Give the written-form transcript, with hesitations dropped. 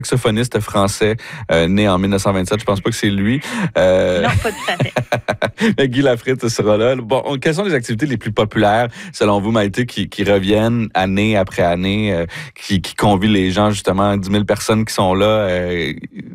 saxophoniste français né en 1927. Je pense pas que c'est lui. Non, pas tout à fait. Guy Lafrite sera là. Bon, quelles sont les activités les plus populaires, selon vous, Maïté, qui reviennent année après année, qui convient les gens, justement, 10 000 personnes qui sont là?